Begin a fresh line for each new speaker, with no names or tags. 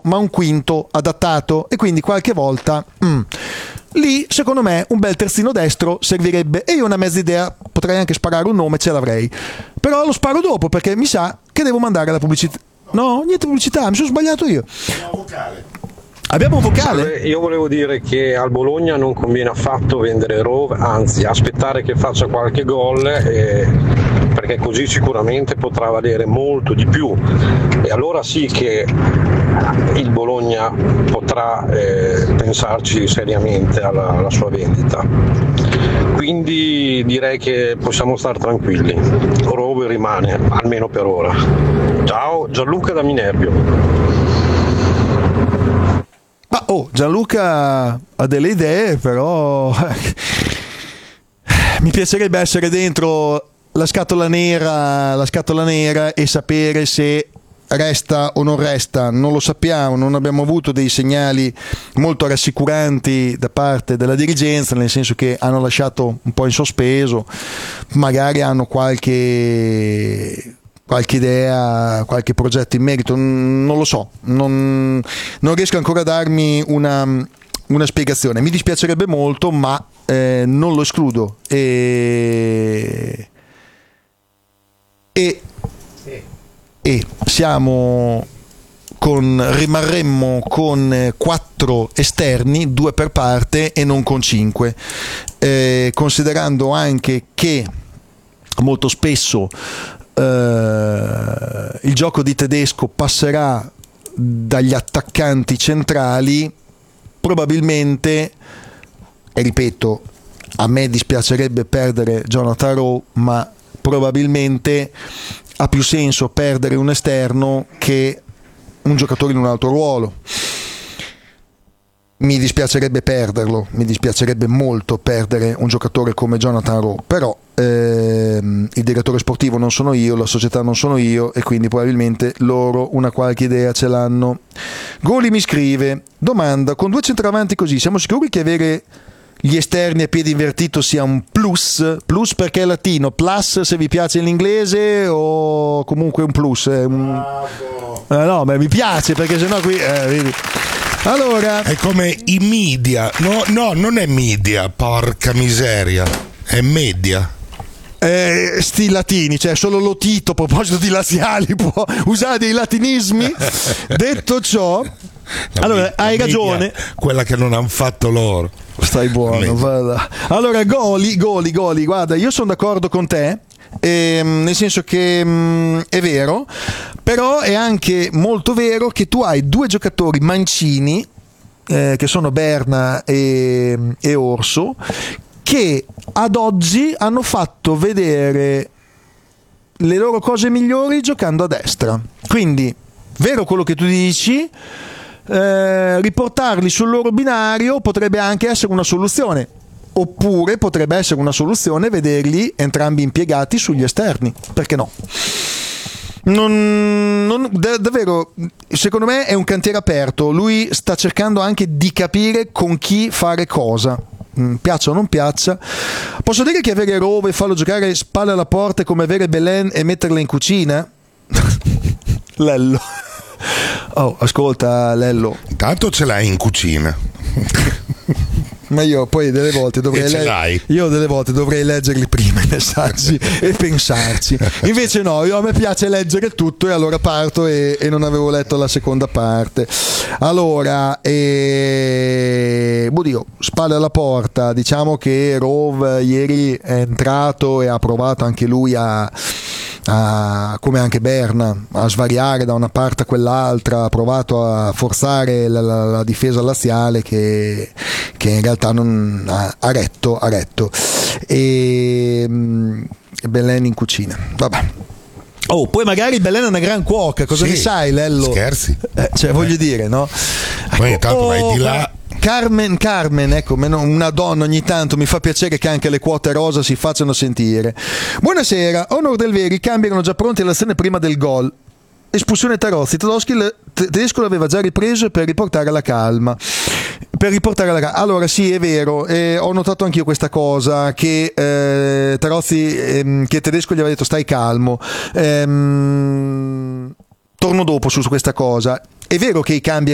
ma un quinto adattato, e quindi qualche volta lì secondo me un bel terzino destro servirebbe, e io una mezza idea, potrei anche sparare un nome, ce l'avrei, però lo sparo dopo perché mi sa che devo mandare la pubblicità. No, niente pubblicità, mi sono sbagliato io. Abbiamo un vocale?
Io volevo dire che al Bologna non conviene affatto vendere Rove, anzi aspettare che faccia qualche gol, perché così sicuramente potrà valere molto di più, e allora sì che il Bologna potrà pensarci seriamente alla sua vendita. Quindi direi che possiamo stare tranquilli, Rove rimane almeno per ora. Ciao, Gianluca da Minerbio.
Ma Gianluca ha delle idee, però mi piacerebbe essere dentro la scatola nera e sapere se resta o non resta. Non lo sappiamo, non abbiamo avuto dei segnali molto rassicuranti da parte della dirigenza, nel senso che hanno lasciato un po' in sospeso, magari hanno qualche idea, qualche progetto in merito, non lo so, non riesco ancora a darmi una spiegazione. Mi dispiacerebbe molto, ma non lo escludo, e rimarremmo con 4 esterni, 2 per parte e non con 5, considerando anche che molto spesso il gioco di Tedesco passerà dagli attaccanti centrali, probabilmente, e ripeto, a me dispiacerebbe perdere Jonathan Rowe, ma probabilmente ha più senso perdere un esterno che un giocatore in un altro ruolo. Mi dispiacerebbe perderlo, mi dispiacerebbe molto perdere un giocatore come Jonathan Rowe, però il direttore sportivo non sono io, la società non sono io, e quindi probabilmente loro una qualche idea ce l'hanno. Goli mi scrive: domanda, con 2 centravanti così siamo sicuri che avere gli esterni a piedi invertito sia un plus perché è latino, plus se vi piace l'inglese, o comunque un plus? No, ma mi piace, perché sennò qui vedi. Allora,
è come i media. No, non è media, porca miseria, è media.
Sti latini, cioè solo lo Tito, a proposito di laziali, può usare dei latinismi. Detto ciò, allora hai ragione,
quella che non hanno fatto loro.
Stai buono, vada. Allora, goli, guarda, io sono d'accordo con te, nel senso che è vero, però è anche molto vero che tu hai 2 giocatori mancini, che sono Berna e Orso, che ad oggi hanno fatto vedere le loro cose migliori giocando a destra. Quindi, vero quello che tu dici, riportarli sul loro binario potrebbe anche essere una soluzione, oppure potrebbe essere una vederli entrambi impiegati sugli esterni, perché no? Davvero, secondo me è un cantiere aperto, lui sta cercando anche di capire con chi fare cosa, piaccia o non piaccia. Posso dire che avere Rove e farlo giocare spalle alla porta è come avere Belen e metterla in cucina? Lello. Ascolta Lello,
tanto ce l'hai in cucina.
Ma io poi delle volte dovrei leggerli prima i messaggi e pensarci. Invece no, a me piace leggere tutto, e allora parto e non avevo letto la seconda parte. Allora, spalle alla porta, diciamo che Rove ieri è entrato e ha provato anche lui come anche Berna, a svariare da una parte a quell'altra, ha provato a forzare la difesa laziale che in realtà non ha retto, e Belen in cucina, vabbè. Poi magari Belen è una gran cuoca, cosa ne sai, Lello?
Scherzi?
Voglio dire, no?
Poi intanto vai di là.
Carmen, ecco, una donna ogni tanto, mi fa piacere che anche le quote rosa si facciano sentire. Buonasera, onor del vero, i cambi erano già pronti all'azione prima del gol. Espulsione Tarozzi, Tedesco l'aveva già ripreso per riportare la calma. Allora sì, è vero, ho notato anch'io questa cosa, che Tarozzi, che Tedesco gli aveva detto stai calmo. Torno dopo su questa cosa. È vero che i cambi